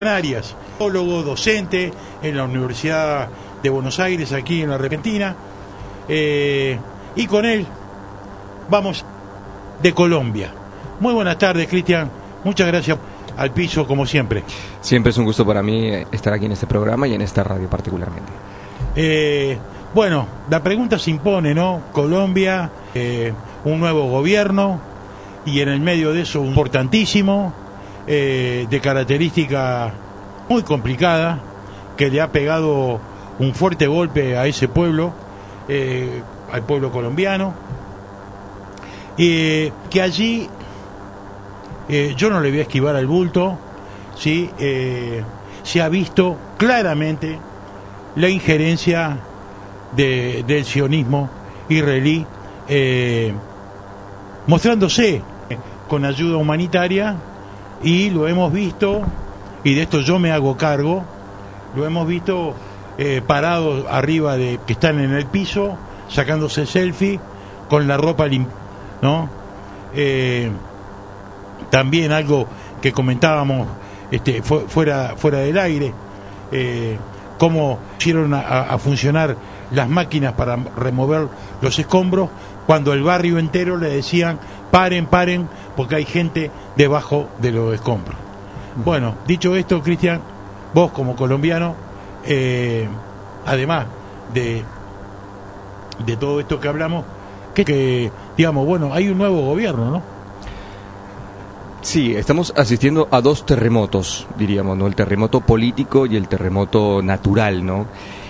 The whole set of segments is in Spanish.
Arias, psicólogo, docente en la Universidad de Buenos Aires, aquí en la Argentina, y con él vamos de Colombia. Muy buenas tardes, Cristian, muchas gracias al piso como siempre. Siempre es un gusto para mí estar aquí en este programa y en esta radio particularmente. Bueno, la pregunta se impone, ¿no? Colombia, un nuevo gobierno y en el medio de eso un importantísimo, de característica muy complicada, que le ha pegado un fuerte golpe a ese pueblo, al pueblo colombiano, que allí yo no le voy a esquivar al bulto, ¿sí? Se ha visto claramente la injerencia del sionismo israelí, mostrándose con ayuda humanitaria, y lo hemos visto, y de esto yo me hago cargo, lo hemos visto parados arriba de que están en el piso, sacándose selfie con la ropa ¿no? También algo que comentábamos fuera del aire, cómo hicieron a funcionar las máquinas para remover los escombros, cuando el barrio entero le decían paren, porque hay gente debajo de los escombros. Bueno, dicho esto, Cristian, vos como colombiano, además de todo esto que hablamos, que digamos, bueno, hay un nuevo gobierno, ¿no? Sí, estamos asistiendo a dos terremotos, diríamos, ¿no? El terremoto político y el terremoto natural, ¿no?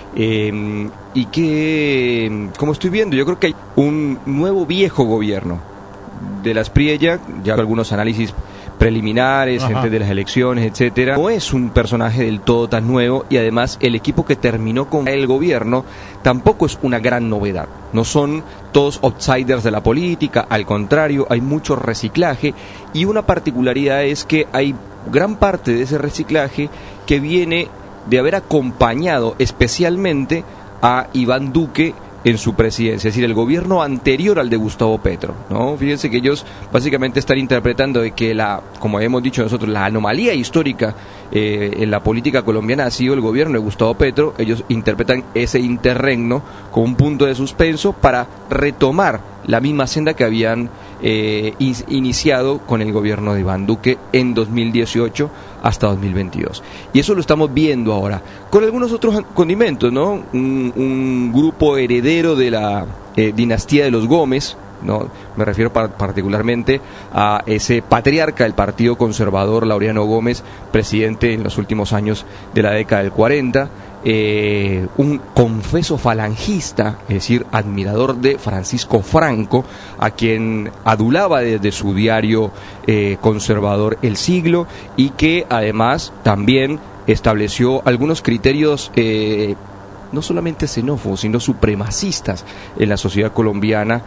Y que, como estoy viendo, yo creo que hay un nuevo viejo gobierno de la Asprilla, ya algunos análisis preliminares, antes de las elecciones, etcétera. No es un personaje del todo tan nuevo, y además el equipo que terminó con el gobierno tampoco es una gran novedad. No son todos outsiders de la política, al contrario, hay mucho reciclaje, y una particularidad es que hay gran parte de ese reciclaje que viene de haber acompañado especialmente a Iván Duque en su presidencia, es decir, el gobierno anterior al de Gustavo Petro, ¿no? Fíjense que ellos básicamente están interpretando de que como hemos dicho nosotros, la anomalía histórica en la política colombiana ha sido el gobierno de Gustavo Petro. Ellos interpretan ese interregno como un punto de suspenso para retomar la misma senda que habían iniciado con el gobierno de Iván Duque en 2018 hasta 2022. Y eso lo estamos viendo ahora, con algunos otros condimentos, ¿no? Un grupo heredero de la dinastía de los Gómez, ¿no? Me refiero particularmente a ese patriarca del Partido Conservador, Laureano Gómez, presidente en los últimos años de la década del 40, un confeso falangista, es decir, admirador de Francisco Franco, a quien adulaba desde su diario conservador El Siglo, y que además también estableció algunos criterios no solamente xenófobos, sino supremacistas en la sociedad colombiana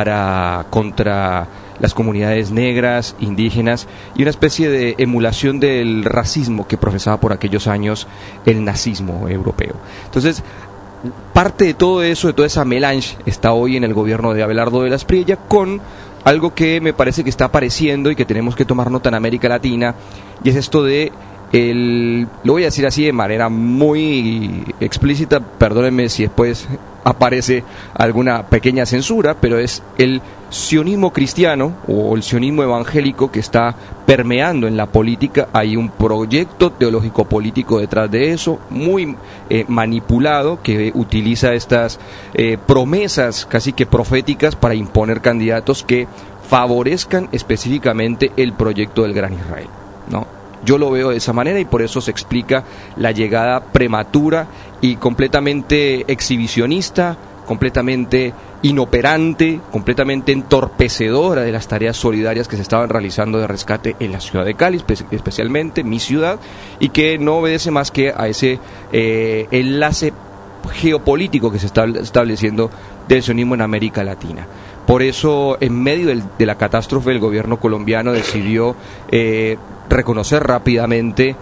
contra las comunidades negras, indígenas, y una especie de emulación del racismo que profesaba por aquellos años el nazismo europeo. Entonces, parte de todo eso, de toda esa melange, está hoy en el gobierno de Abelardo de la Asprilla, con algo que me parece que está apareciendo y que tenemos que tomar nota en América Latina, y es esto de lo voy a decir así de manera muy explícita, perdónenme si después aparece alguna pequeña censura, pero es el sionismo cristiano o el sionismo evangélico que está permeando en la política. Hay un proyecto teológico político detrás de eso, muy manipulado, que utiliza estas promesas casi que proféticas para imponer candidatos que favorezcan específicamente el proyecto del Gran Israel, ¿no? Yo lo veo de esa manera, y por eso se explica la llegada prematura y completamente exhibicionista, completamente inoperante, completamente entorpecedora de las tareas solidarias que se estaban realizando de rescate en la ciudad de Cali, especialmente mi ciudad, y que no obedece más que a ese enlace geopolítico que se está estableciendo del sionismo en América Latina. Por eso, en medio de la catástrofe, el gobierno colombiano decidió reconocer rápidamente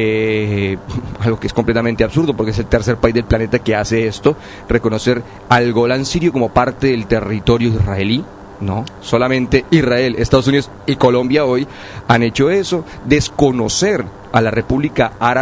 algo que es completamente absurdo, porque es el tercer país del planeta que hace esto, reconocer al Golán sirio como parte del territorio israelí, ¿no? Solamente Israel, Estados Unidos y Colombia hoy han hecho eso, desconocer a la República Árabe